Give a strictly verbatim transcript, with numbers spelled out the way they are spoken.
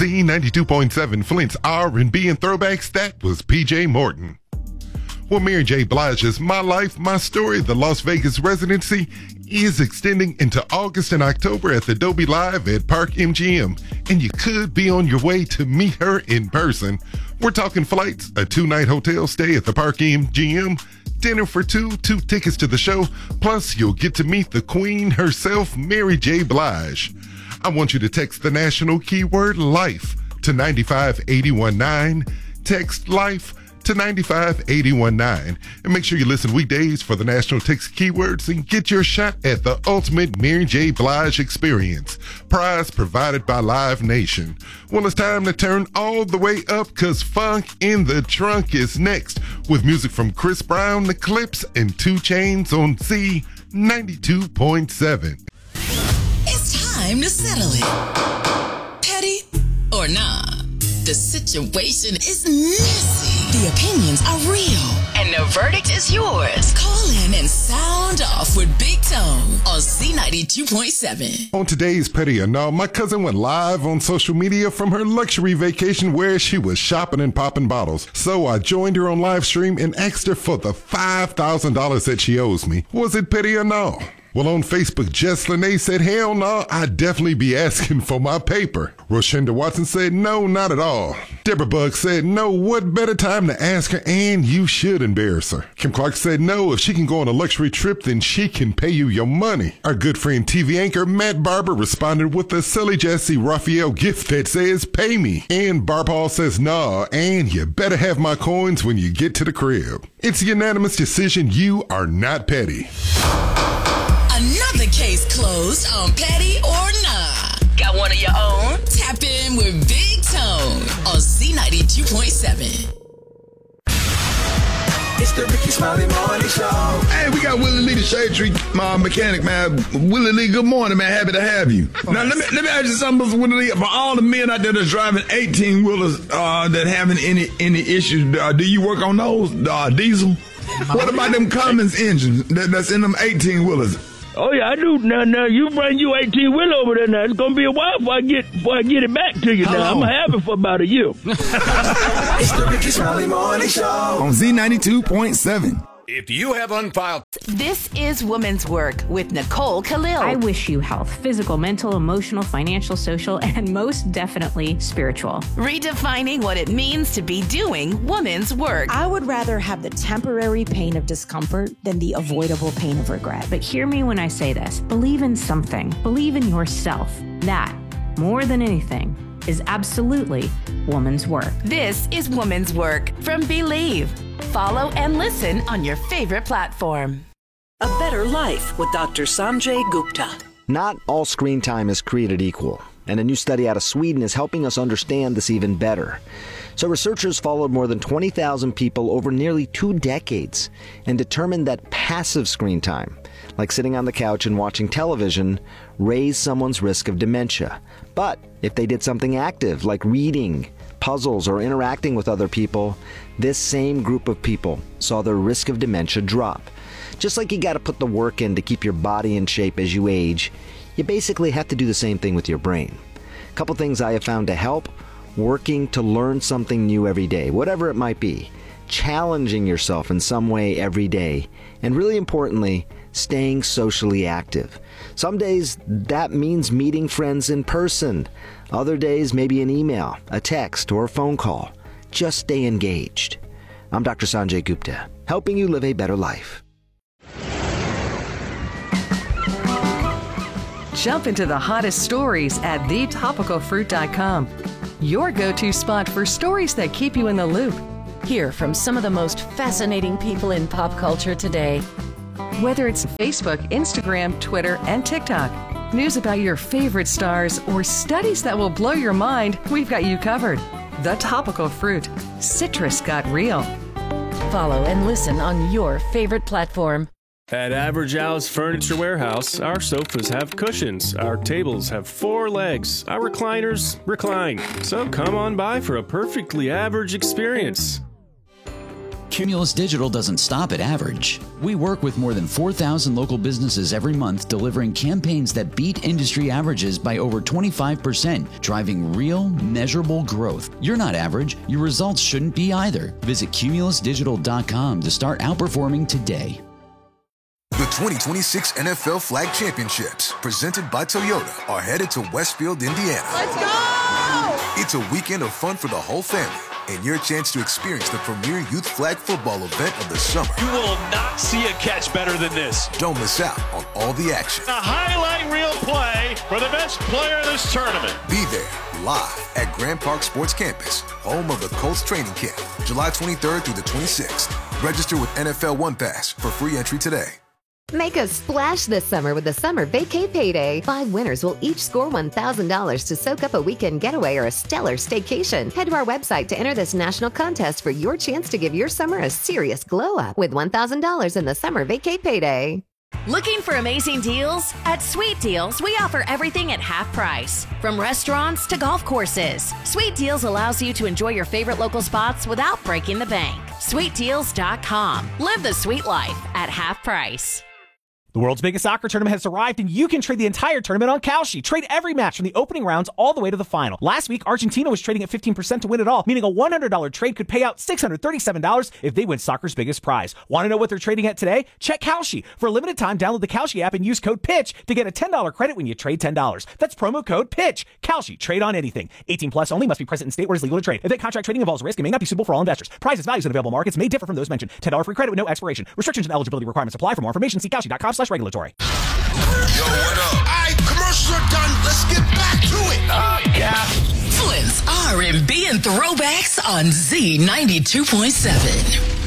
Z ninety-two point seven, Flint's R and B and throwbacks. That was P J Morton. Well, Mary J. Blige's My Life, My Story, the Las Vegas residency, is extending into August and October at the Dolby Live at Park M G M, and you could be on your way to meet her in person. We're talking flights, a two-night hotel stay at the Park M G M, dinner for two, two tickets to the show, plus you'll get to meet the queen herself, Mary J. Blige. I want you to text the national keyword LIFE to nine five eight one nine. Text LIFE to nine five eight one nine. And make sure you listen weekdays for the national text keywords and get your shot at the ultimate Mary J. Blige experience. Prize provided by Live Nation. Well, it's time to turn all the way up because Funk in the Trunk is next with music from Chris Brown, The Clips, and two Chainz on Z ninety-two point seven. It's time to settle it. Petty or nah, the situation is messy. The opinions are real. And the verdict is yours. Call in and sound off with Big Tone on Z ninety-two point seven. On today's Petty or Nah, my cousin went live on social media from her luxury vacation where she was shopping and popping bottles. So I joined her on live stream and asked her for the five thousand dollars that she owes me. Was it petty or no? Well, on Facebook, Jess Lene said, hell no, I'd definitely be asking for my paper. Roshinda Watson said, no, not at all. Deborah Bugg said, no, what better time to ask her, and you should embarrass her. Kim Clark said, no, if she can go on a luxury trip, then she can pay you your money. Our good friend T V anchor Matt Barber responded with a Silly Jesse Raphael gift that says, pay me. And Barb Hall says, nah, and you better have my coins when you get to the crib. It's a unanimous decision. You are not petty. Another case closed on Petty or Nah. Got one of your own? Tap in with Big Tone on Z ninety-two point seven. It's the Ricky Smiley Morning Show. Hey, we got Willie Lee, the Shade Tree uh, mechanic, man. Willie Lee, good morning, man. Happy to have you. Oh, now, let me let me ask you something, Willie Lee. For all the men out there that's driving eighteen-wheelers uh, that having any any issues, uh, do you work on those, uh, diesel? What about them Cummins engines that, that's in them eighteen-wheelers? Oh yeah, I do. Now, now you bring you eighteen wheel over there. Now it's gonna be a while before I get before I get it back to you. How now long? I'm gonna have it for about a year. It's the Ricky Smiley Morning Show on Z ninety-two point seven. If you have unfiled... This is Woman's Work with Nicole Khalil. I wish you health, physical, mental, emotional, financial, social, and most definitely spiritual. Redefining what it means to be doing woman's work. I would rather have the temporary pain of discomfort than the avoidable pain of regret. But hear me when I say this. Believe in something. Believe in yourself. That, more than anything, is absolutely woman's work. This is Woman's Work from Believe. Follow and listen on your favorite platform. A Better Life with Doctor Sanjay Gupta. Not all screen time is created equal, and a new study out of Sweden is helping us understand this even better. So researchers followed more than twenty thousand people over nearly two decades and determined that passive screen time, like sitting on the couch and watching television, raised someone's risk of dementia. But if they did something active, like reading, puzzles, or interacting with other people, this same group of people saw their risk of dementia drop. Just like you got to put the work in to keep your body in shape as you age, you basically have to do the same thing with your brain. A couple things I have found to help: working to learn something new every day, whatever it might be, challenging yourself in some way every day, and really importantly, staying socially active. Some days that means meeting friends in person. Other days, maybe an email, a text, or a phone call. Just stay engaged. I'm Doctor Sanjay Gupta, helping you live a better life. Jump into the hottest stories at the topical fruit dot com. Your go-to spot for stories that keep you in the loop. Hear from some of the most fascinating people in pop culture today. Whether it's Facebook, Instagram, Twitter, and TikTok, news about your favorite stars, or studies that will blow your mind, we've got you covered. The Topical Fruit. Citrus got real. Follow and listen on your favorite platform. At Average Al's Furniture Warehouse, our sofas have cushions, our tables have four legs, our recliners recline. So come on by for a perfectly average experience. Cumulus Digital doesn't stop at average. We work with more than four thousand local businesses every month, delivering campaigns that beat industry averages by over twenty-five percent, driving real, measurable growth. You're not average. Your results shouldn't be either. Visit cumulus digital dot com to start outperforming today. The twenty twenty-six N F L Flag Championships, presented by Toyota, are headed to Westfield, Indiana. Let's go! It's a weekend of fun for the whole family, and your chance to experience the premier youth flag football event of the summer. You will not see a catch better than this. Don't miss out on all the action. A highlight reel play for the best player in this tournament. Be there live at Grand Park Sports Campus, home of the Colts training camp, July twenty-third through the twenty-sixth. Register with N F L One Pass for free entry today. Make a splash this summer with the Summer Vacay Payday. Five winners will each score one thousand dollars to soak up a weekend getaway or a stellar staycation. Head to our website to enter this national contest for your chance to give your summer a serious glow up with one thousand dollars in the Summer Vacay Payday. Looking for amazing deals? At Sweet Deals, we offer everything at half price. From restaurants to golf courses, Sweet Deals allows you to enjoy your favorite local spots without breaking the bank. sweet deals dot com. Live the sweet life at half price. The world's biggest soccer tournament has arrived, and you can trade the entire tournament on Kalshi. Trade every match from the opening rounds all the way to the final. Last week, Argentina was trading at fifteen percent to win it all, meaning a one hundred dollars trade could pay out six hundred thirty-seven dollars if they win soccer's biggest prize. Want to know what they're trading at today? Check Kalshi. For a limited time, download the Kalshi app and use code PITCH to get a ten dollars credit when you trade ten dollars. That's promo code PITCH. Kalshi. Trade on anything. eighteen plus only. Must be present in state where it's legal to trade. If that contract trading involves risk, it may not be suitable for all investors. Prices, values, and available markets may differ from those mentioned. ten dollars free credit with no expiration. Restrictions and eligibility requirements apply. For more information, see kalshi dot com slash regulatory. Yo, what up? All right, commercials are done. Let's get back to it. Oh, yeah. Flint's R and B and throwbacks on Z ninety-two point seven.